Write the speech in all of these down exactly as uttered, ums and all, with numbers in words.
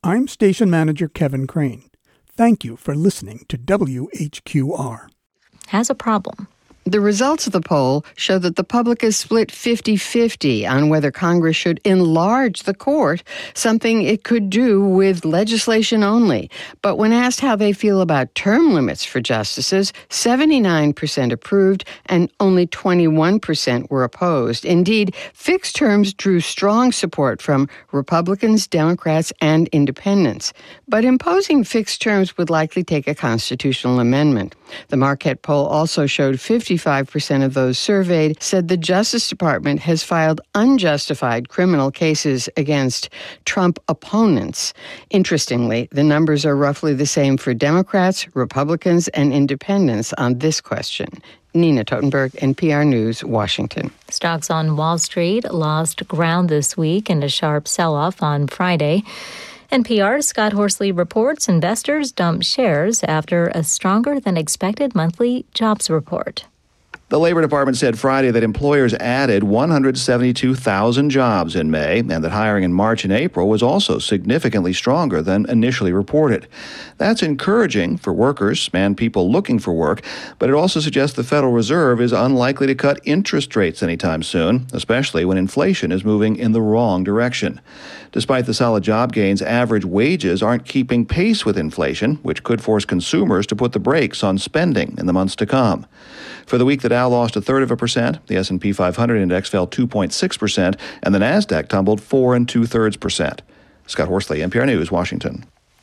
I'm Station Manager Kevin Crane. Thank you for listening to W H Q R. Has a problem. The results of the poll show that the public is split fifty-fifty on whether Congress should enlarge the court, something it could do with legislation only. But when asked how they feel about term limits for justices, seventy-nine percent approved and only twenty-one percent were opposed. Indeed, fixed terms drew strong support from Republicans, Democrats, and independents. But imposing fixed terms would likely take a constitutional amendment. The Marquette poll also showed fifty-five percent of those surveyed said the Justice Department has filed unjustified criminal cases against Trump opponents. Interestingly, the numbers are roughly the same for Democrats, Republicans, and independents on this question. Nina Totenberg, N P R News, Washington. Stocks on Wall Street lost ground this week in a sharp sell-off on Friday. N P R's Scott Horsley reports investors dumped shares after a stronger-than-expected monthly jobs report. The Labor Department said Friday that employers added one hundred seventy-two thousand jobs in May and that hiring in March and April was also significantly stronger than initially reported. That's encouraging for workers and people looking for work, but it also suggests the Federal Reserve is unlikely to cut interest rates anytime soon, especially when inflation is moving in the wrong direction. Despite the solid job gains, average wages aren't keeping pace with inflation, which could force consumers to put the brakes on spending in the months to come. For the week, the Dow lost a third of a percent, the S and P five hundred index fell two point six percent, and the NASDAQ tumbled four and two-thirds percent. Scott Horsley, N P R News, Washington.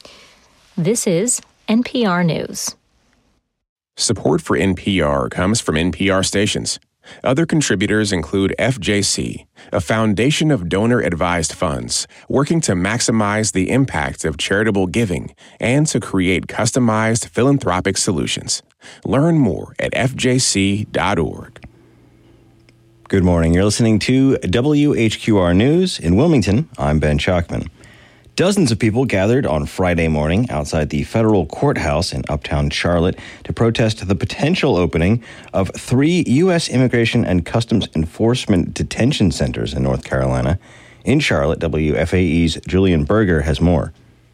This is N P R News. Support for N P R comes from N P R stations. Other contributors include F J C, a foundation of donor-advised funds working to maximize the impact of charitable giving and to create customized philanthropic solutions. Learn more at f j c dot org. Good morning. You're listening to W H Q R News in Wilmington. I'm Ben Chalkman. Dozens of people gathered on Friday morning outside the federal courthouse in uptown Charlotte to protest the potential opening of three U S Immigration and Customs Enforcement detention centers in North Carolina. In Charlotte, W F A E's Julian Berger has more.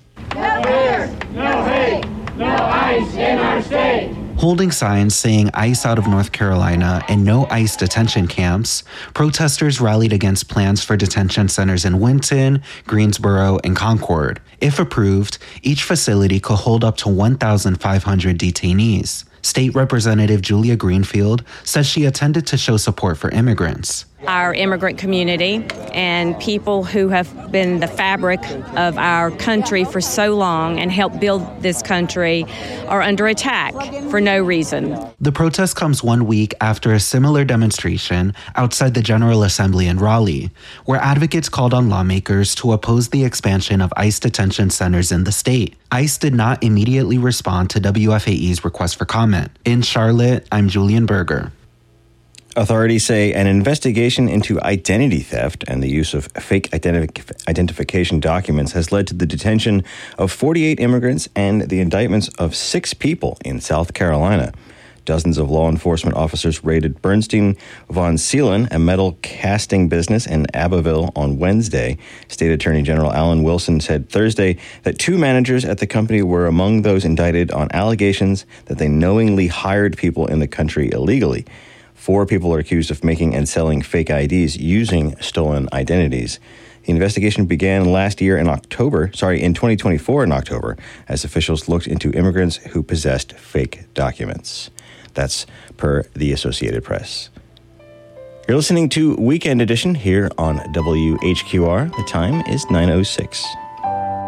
No fear, no hate, no ICE in our state. Holding signs saying ICE out of North Carolina and no ICE detention camps, protesters rallied against plans for detention centers in Winton, Greensboro, and Concord. If approved, each facility could hold up to one thousand five hundred detainees. State Representative Julia Greenfield says she attended to show support for immigrants. Our immigrant community and people who have been the fabric of our country for so long and helped build this country are under attack for no reason. The protest comes one week after a similar demonstration outside the General Assembly in Raleigh, where advocates called on lawmakers to oppose the expansion of ICE detention centers in the state. ICE did not immediately respond to W F A E's request for comment. In Charlotte, I'm Julian Berger. Authorities say an investigation into identity theft and the use of fake identif- identification documents has led to the detention of forty-eight immigrants and the indictments of six people in South Carolina. Dozens of law enforcement officers raided Bernstein Von Seelen, a metal casting business in Abbeville, on Wednesday. State Attorney General Alan Wilson said Thursday that two managers at the company were among those indicted on allegations that they knowingly hired people in the country illegally. Four people are accused of making and selling fake I Ds using stolen identities. The investigation began last year in October, sorry, in twenty twenty-four in October, as officials looked into immigrants who possessed fake documents. That's per the Associated Press. You're listening to Weekend Edition here on W H Q R. The time is nine oh six.